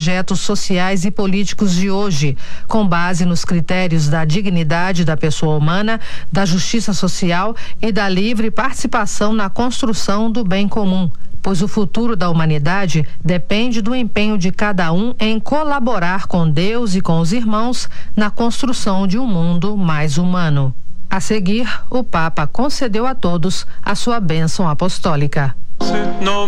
projetos sociais e políticos de hoje, com base nos critérios da dignidade da pessoa humana, da justiça social e da livre participação na construção do bem comum, pois o futuro da humanidade depende do empenho de cada um em colaborar com Deus e com os irmãos na construção de um mundo mais humano. A seguir, o Papa concedeu a todos a sua bênção apostólica.